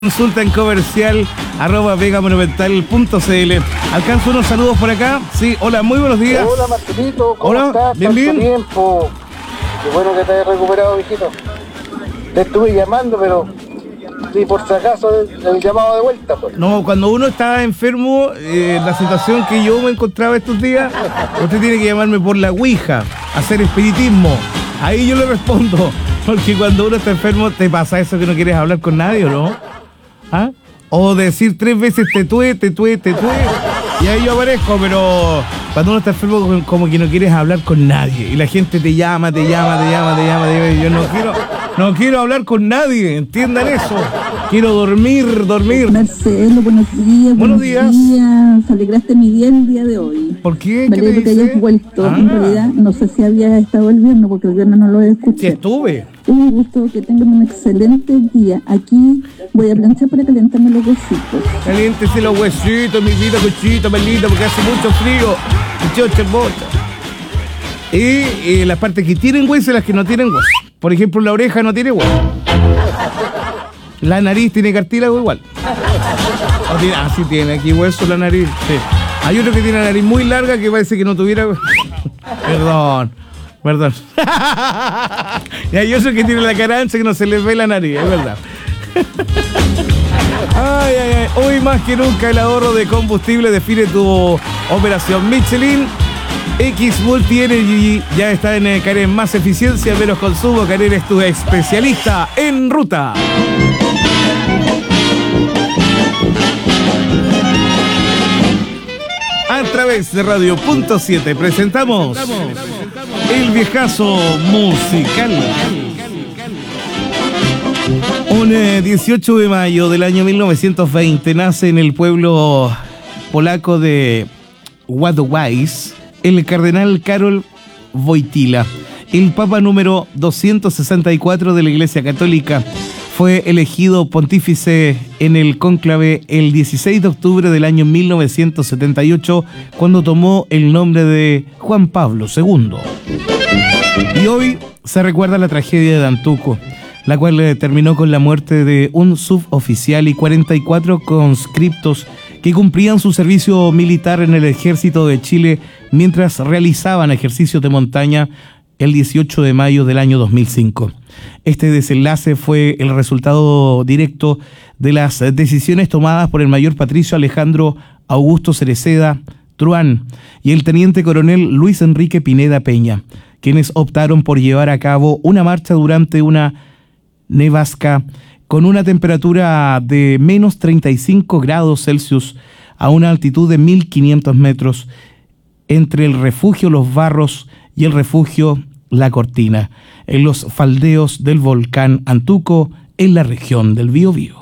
Consulta en comercial @vegamonumental.cl. Alcanzo unos saludos por acá. Sí, hola, muy buenos días. Hola Marcelito, ¿cómo Hola, estás? bien, Tanto bien. tiempo. Qué bueno que te hayas recuperado, viejito. Te estuve llamando, pero sí, por si acaso el llamado de vuelta, pues. No, cuando uno está enfermo, la situación que yo me encontraba estos días, usted tiene que llamarme por la Ouija, hacer espiritismo. Ahí yo le respondo, porque cuando uno está enfermo, ¿te pasa eso que no quieres hablar con nadie o no? ¿Ah? O decir 3 veces tetue, y ahí yo aparezco, pero cuando uno está enfermo como que no quieres hablar con nadie y la gente te llama, y yo no quiero hablar con nadie, entiendan eso. Quiero dormir. Marcelo, buenos días. Buenos días. Alegraste mi día el día de hoy. ¿Por qué? Me ¿Qué te alegro que dice? hayas vuelto. En realidad, no sé si habías estado el viernes, porque el viernes no lo Sí, escuché. estuve. Un gusto, que tengan un excelente día. Aquí voy a planchar para calentarme los huesitos. Caliéntese los huesitos, mi vida, cochito, melita, porque hace mucho frío. Chocha, bocha. Y las partes que tienen hueso y las que no tienen hueso. Por ejemplo, la oreja no tiene hueso. La nariz tiene cartílago igual. Sí tiene aquí hueso la nariz. Sí. Hay otro que tiene la nariz muy larga que parece que no tuviera. Perdón. Y hay otro que tiene la cara ancha que no se le ve la nariz, es verdad. Ay. Hoy más que nunca el ahorro de combustible define tu operación. Michelin X Multi Energy ya está en Karen. Más eficiencia, menos consumo. Karen es tu especialista en ruta. A través de Radio.7 presentamos El Viejazo Musical. Un 18 de mayo del año 1920 nace en el pueblo polaco de Wadowice el cardenal Karol Wojtyła, el papa número 264 de la Iglesia Católica. Fue elegido pontífice en el cónclave el 16 de octubre del año 1978, cuando tomó el nombre de Juan Pablo II. Y hoy se recuerda la tragedia de Antuco, la cual terminó con la muerte de un suboficial y 44 conscriptos que cumplían su servicio militar en el ejército de Chile mientras realizaban ejercicios de montaña el 18 de mayo del año 2005. Este desenlace fue el resultado directo de las decisiones tomadas por el mayor Patricio Alejandro Augusto Cereceda Truán y el teniente coronel Luis Enrique Pineda Peña, quienes optaron por llevar a cabo una marcha durante una nevasca con una temperatura de menos 35 grados Celsius a una altitud de 1500 metros entre el refugio Los Barros y el refugio La Cortina, en los faldeos del volcán Antuco, en la región del Biobío.